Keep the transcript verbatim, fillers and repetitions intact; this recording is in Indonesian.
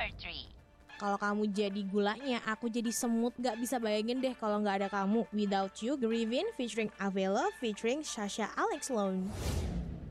Number three. Kalau kamu jadi gulanya, aku jadi semut. Gak bisa bayangin deh kalau gak ada kamu. Without You, Grievin featuring Avella featuring Sasha Alex Lone.